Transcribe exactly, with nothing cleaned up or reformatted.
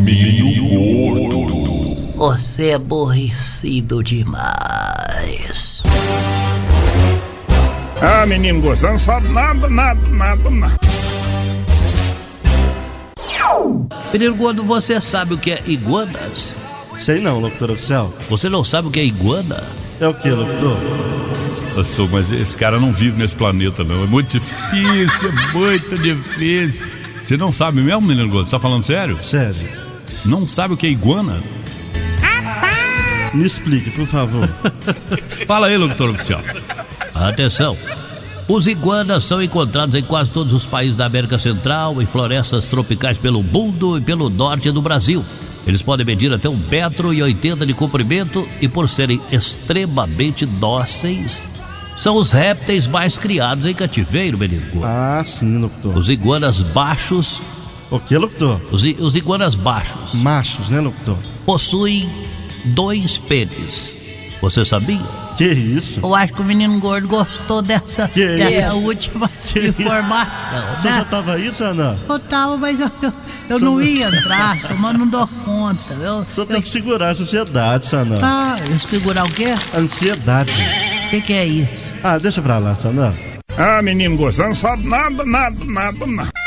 Menino Gordo. Você é aborrecido demais. Ah, menino Gordo, não sabe nada, nada, nada, nada. Menino Gordo, você sabe o que é iguanas? Sei não, locutor oficial. Você não sabe o que é iguana? É o que, locutor? Passou, mas esse cara não vive nesse planeta, não. É muito difícil, é muito difícil. Você não sabe mesmo, menino Gordo? Você tá falando sério? Sério. Não sabe o que é iguana? Me explique, por favor. Fala aí, locutor oficial. Atenção. Os iguanas são encontrados em quase todos os países da América Central, em florestas tropicais pelo mundo e pelo norte do Brasil. Eles podem medir até um metro e oitenta de comprimento e, por serem extremamente dóceis, são os répteis mais criados em cativeiro, menino Gordo. Ah, sim, locutor. Os iguanas baixos... O que, locutor? Os, os iguanas baixos... Machos, né, locutor? Possuem dois pênis. Você sabia? Que isso? Eu acho que o menino Gordo gostou dessa, Que dessa isso? última Que informação. Você né? já tava aí, Sana? Eu tava, mas eu, eu, eu não ia entrar, só, mas não dou conta. Eu, Só tem eu, que segurar essa ansiedade, Sana. ah, segurar o quê? Ansiedade. O que, que é isso? Ah, deixa pra lá, Sana. Ah, menino Gordo, não sabe nada, nada, nada, nada.